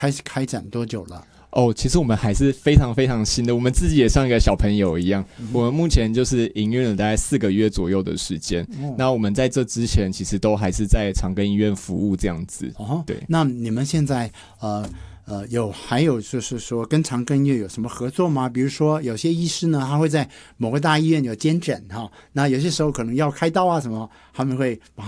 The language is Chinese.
开始开展多久了？ 其实我们还是非常非常新的，我们自己也像一个小朋友一样。我们目前就是营运了大概4个月左右的时间。那我们在这之前其实都还是在长庚医院服务这样子。对。 那你们现在还有就是说跟长庚医院有什么合作吗？比如说有些医师呢，他会在某个大医院有兼诊哈，那有些时候可能要开刀啊什么，他们会把